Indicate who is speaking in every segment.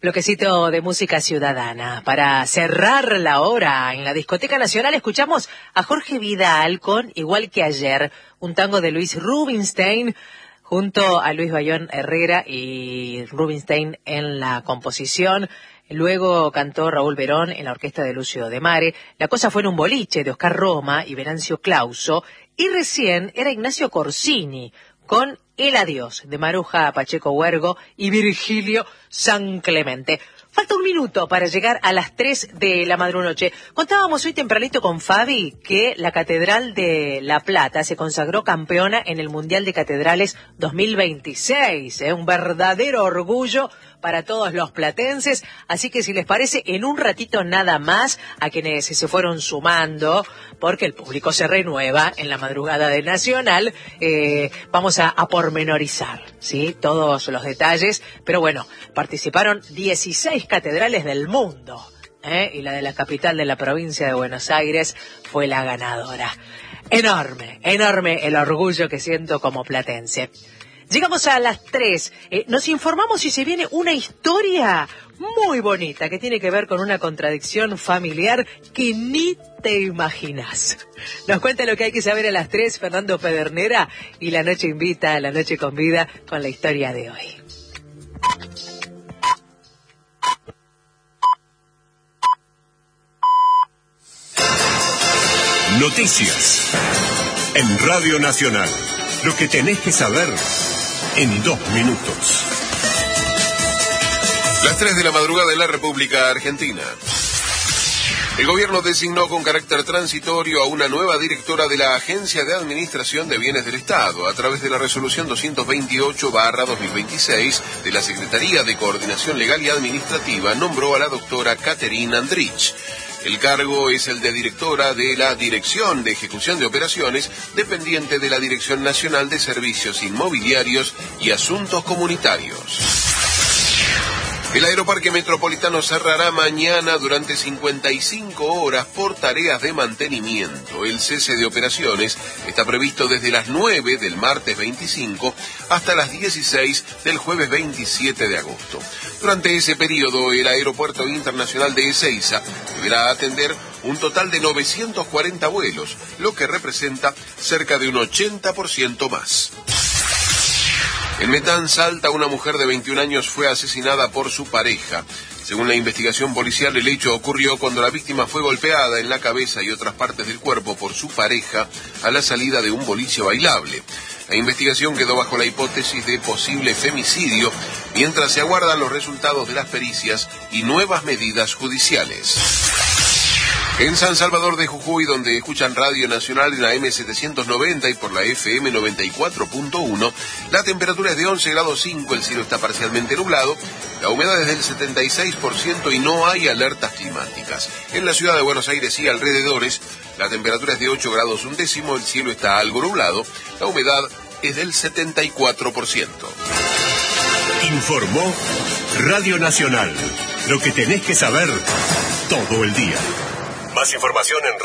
Speaker 1: Bloquecito de música ciudadana. Para cerrar la hora en la Discoteca Nacional escuchamos a Jorge Vidal con Igual que ayer, un tango de Luis Rubinstein junto a Luis Bayón Herrera y Rubinstein en la composición. Luego cantó Raúl Verón en la orquesta de Lucio de Mare. La cosa fue en un boliche de Oscar Roma y Venancio Clauso. Y recién era Ignacio Corsini con El Adiós de Maruja Pacheco Huergo y Virgilio San Clemente. Falta un minuto para llegar a las 3 de la madrunoche. Contábamos hoy tempranito con Fabi que la Catedral de La Plata se consagró campeona en el Mundial de Catedrales 2026. Un verdadero orgullo para todos los platenses. Así que si les parece, en un ratito nada más, a quienes se fueron sumando, porque el público se renueva en la madrugada del Nacional, vamos a pormenorizar, ¿sí?, todos los detalles. Pero bueno, participaron 16 catedrales del mundo, y la de la capital de la provincia de Buenos Aires fue la ganadora. Enorme, enorme el orgullo que siento como platense. Llegamos a las 3. Nos informamos si se viene una historia muy bonita que tiene que ver con una contradicción familiar que ni te imaginas. Nos cuenta lo que hay que saber a las 3 Fernando Pedernera y La Noche Invita, La Noche Convida con la historia de hoy.
Speaker 2: Noticias en Radio Nacional. Lo que tenés que saber en 2 minutos.
Speaker 3: Las 3 de la madrugada en la República Argentina. El gobierno designó con carácter transitorio a una nueva directora de la Agencia de Administración de Bienes del Estado a través de la resolución 228/2026 de la Secretaría de Coordinación Legal y Administrativa nombró a la doctora Caterina Andrich. El cargo es el de directora de la Dirección de Ejecución de Operaciones, dependiente de la Dirección Nacional de Servicios Inmobiliarios y Asuntos Comunitarios. El Aeroparque Metropolitano cerrará mañana durante 55 horas por tareas de mantenimiento. El cese de operaciones está previsto desde las 9 del martes 25 hasta las 16 del jueves 27 de agosto. Durante ese periodo, el Aeropuerto Internacional de Ezeiza deberá atender un total de 940 vuelos, lo que representa cerca de un 80% más. En Metán, Salta, una mujer de 21 años fue asesinada por su pareja. Según la investigación policial, el hecho ocurrió cuando la víctima fue golpeada en la cabeza y otras partes del cuerpo por su pareja a la salida de un boliche bailable. La investigación quedó bajo la hipótesis de posible femicidio, mientras se aguardan los resultados de las pericias y nuevas medidas judiciales. En San Salvador de Jujuy, donde escuchan Radio Nacional en la M790 y por la FM 94.1, la temperatura es de 11 grados 5, el cielo está parcialmente nublado, la humedad es del 76% y no hay alertas climáticas. En la ciudad de Buenos Aires y alrededores, la temperatura es de 8 grados 1 décimo, el cielo está algo nublado, la humedad es del 74%.
Speaker 2: Informó Radio Nacional. Lo que tenés que saber todo el día. Más información en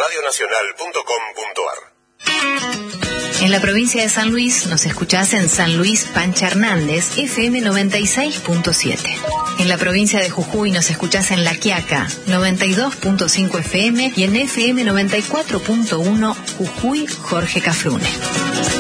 Speaker 2: radionacional.com.ar.
Speaker 4: En la provincia de San Luis nos escuchás en San Luis Pancha Hernández, FM 96.7. En la provincia de Jujuy nos escuchás en La Quiaca, 92.5 FM y en FM 94.1 Jujuy Jorge Cafrune.